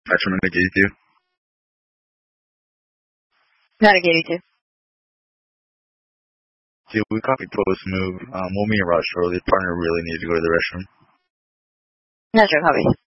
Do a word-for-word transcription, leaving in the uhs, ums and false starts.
Spectrum at eighty-two. Not at eighty-two. Dude, we copy post move. Um, we'll meet Rod shortly. Partner really needs to go to the restroom. Not sure, copy.